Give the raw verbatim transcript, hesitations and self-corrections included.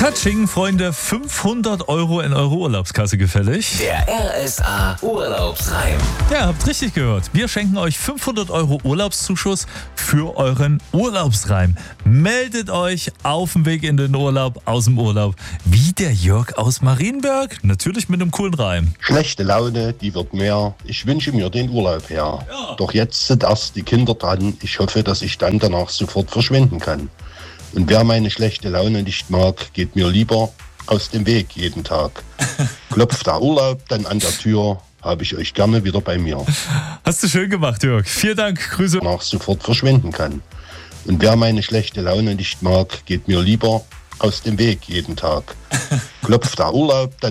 Katsching, Freunde, fünfhundert Euro in eure Urlaubskasse gefällig. Der R S A Urlaubsreim. Ja, habt richtig gehört. Wir schenken euch fünfhundert Euro Urlaubszuschuss für euren Urlaubsreim. Meldet euch auf dem Weg in den Urlaub, aus dem Urlaub, wie der Jörg aus Marienberg. Natürlich mit einem coolen Reim. Schlechte Laune, die wird mehr. Ich wünsche mir den Urlaub her. Ja. Doch jetzt sind erst die Kinder dran. Ich hoffe, dass ich dann danach sofort verschwinden kann. Und wer meine schlechte Laune nicht mag, geht mir lieber aus dem Weg jeden Tag. Klopft der Urlaub dann an der Tür, habe ich euch gerne wieder bei mir. Hast du schön gemacht, Jörg. Vielen Dank. Grüße. Danach sofort verschwinden kann. Und wer meine schlechte Laune nicht mag, geht mir lieber aus dem Weg jeden Tag. Klopft der Urlaub dann